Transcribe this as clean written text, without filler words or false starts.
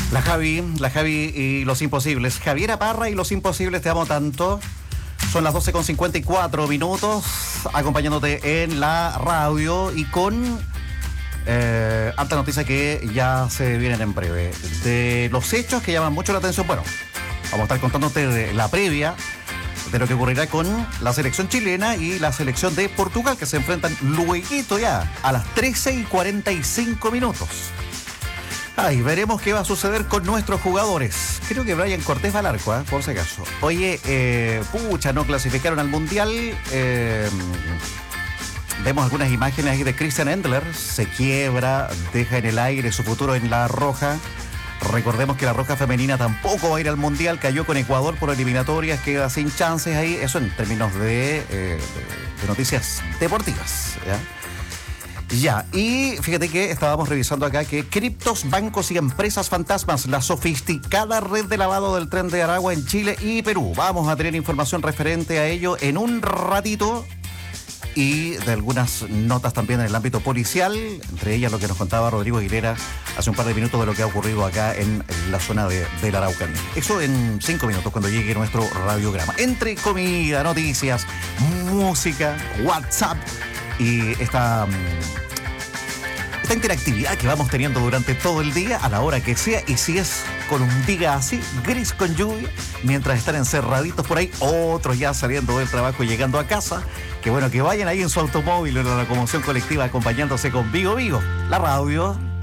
La Javi y los imposibles. Javiera Parra y los imposibles, te amo tanto. Son las 12:54, acompañándote en la radio y con alta noticia que ya se vienen en breve. De los hechos que llaman mucho la atención, bueno, vamos a estar contándote de la previa de lo que ocurrirá con la selección chilena y la selección de Portugal, que se enfrentan lueguito ya a las 13:45. Ay, veremos qué va a suceder con nuestros jugadores. Creo que Brian Cortés va al arco, por si acaso. Oye, no clasificaron al Mundial. Vemos algunas imágenes ahí de Christian Endler. Se quiebra, deja en el aire su futuro en la Roja. Recordemos que la Roja femenina tampoco va a ir al Mundial. Cayó con Ecuador por eliminatorias, queda sin chances ahí. Eso en términos de noticias deportivas, ¿ya? Ya, y fíjate que estábamos revisando acá que criptos, bancos y empresas fantasmas, la sofisticada red de lavado del Tren de Aragua en Chile y Perú. Vamos a tener información referente a ello en un ratito y de algunas notas también en el ámbito policial, entre ellas lo que nos contaba Rodrigo Aguilera hace un par de minutos de lo que ha ocurrido acá en la zona de la Araucanía. Eso en 5 minutos cuando llegue nuestro radiograma. Entre comida, noticias, música, WhatsApp y esta interactividad que vamos teniendo durante todo el día, a la hora que sea, y si es con un día así, gris con lluvia, mientras están encerraditos por ahí, otros ya saliendo del trabajo y llegando a casa, que bueno, que vayan ahí en su automóvil o en la locomoción colectiva acompañándose con Vigo Vigo, la radio